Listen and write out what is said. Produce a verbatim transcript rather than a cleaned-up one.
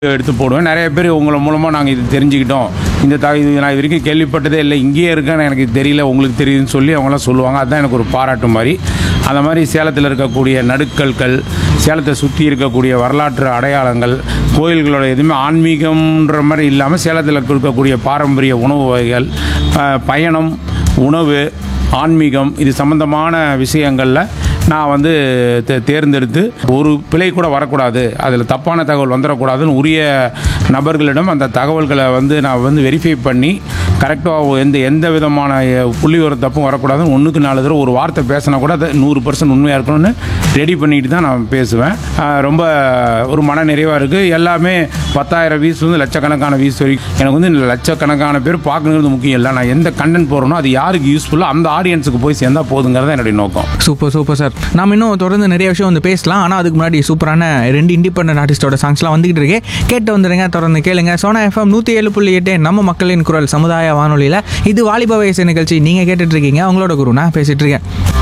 எடுத்து போடுவேன். நிறைய பேர் உங்களை மூலமாக நாங்கள் இது தெரிஞ்சுக்கிட்டோம், இந்த த இது நான் இது வரைக்கும் கேள்விப்பட்டதே இல்லை, இங்கேயே இருக்கேன்னு எனக்கு தெரியல, உங்களுக்கு தெரியுதுன்னு சொல்லி அவங்களாம் சொல்லுவாங்க. அதுதான் எனக்கு ஒரு பாராட்டு மாதிரி. அந்த மாதிரி சேலத்தில் இருக்கக்கூடிய நடுக்கல்கள், சேலத்தை சுற்றி இருக்கக்கூடிய வரலாற்று அடையாளங்கள், கோயில்களோட எதுவுமே ஆன்மீகம்ன்ற மாதிரி இல்லாமல் சேலத்தில் இருக்கக்கூடிய பாரம்பரிய உணவு வகைகள், பயணம், உணவு, ஆன்மீகம் இது சம்பந்தமான விஷயங்களில் நான் வந்து தே தேர்ந்தெடுத்து ஒரு பிழை கூட வரக்கூடாது, அதில் தப்பான தகவல் வந்துடக்கூடாதுன்னு உரிய நபர்களிடம் அந்த தகவல்களை வந்து நான் வந்து வெரிஃபை பண்ணி கரெக்டாக எந்த எந்த விதமான புள்ளி ஒரு தப்பும் வரக்கூடாதுன்னு ஒன்றுக்கு நாலு தடவை ஒரு வார்த்தை பேசினா கூட அதை நூறு பர்சன்ட் உண்மையாக இருக்கணும்னு ரெடி பண்ணிட்டு தான் நான் பேசுவேன். ரொம்ப ஒரு மன நிறைவாக இருக்குது. எல்லாமே பத்தாயிரம் வியூஸ் வந்து லட்சக்கணக்கான வியூஸ் வரைக்கும். எனக்கு வந்து இந்த லட்சக்கணக்கான பேர் பார்க்கணுங்கிறது முக்கியம் இல்லை, நான் எந்த கண்டென்ட் போடுறனோ அது யாருக்கு யூஸ்ஃபுல்லாக அந்த ஆடியன்ஸுக்கு போய் சேர்ந்தால் போதுங்கிறது என்னுடைய நோக்கம். Super super sir. நாம் இன்னும் தொடர்ந்து நிறைய விஷயம் வந்து பேசலாம். ஆனால் அதுக்கு முன்னாடி சூப்பரான ரெண்டு இண்டிபெண்டன்ட் ஆர்டிஸ்டோட சாங்ஸ்லாம் வந்துகிட்டு இருக்கேன், கேட்டு வந்துடுங்க. தொடர்ந்து கேளுங்க. சோனா எஃப்எம் நூற்றி ஏழு புள்ளி எட்டு நம்ம மக்களின் குரல் சமுதாய வானொலியில் இது வாலிப வயசு நிகழ்ச்சி நீங்கள் கேட்டுட்டு இருக்கீங்க. உங்களோட குரு நான் பேசிட்டு இருக்கேன்.